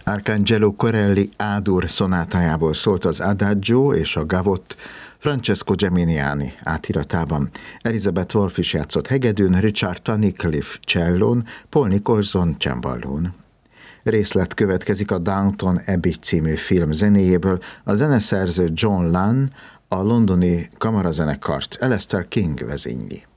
Arcangelo Corelli A-dur szonátájából szólt az Adagio és a Gavotte Francesco Geminiani átiratában. Elizabeth Wolff is játszott hegedűn, Richard Tunnicliffe csellón, Paul Nicholson cemballón. Részlet következik a Downton Abbey című film zenéjéből, a zeneszerző John Lunn a londoni kamarazenekart Alastair King vezényli.